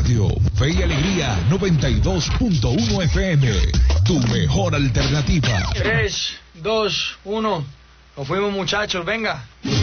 Radio Fe y Alegría 92.1 FM. Tu mejor alternativa. 3, 2, 1. Nos fuimos, muchachos, venga.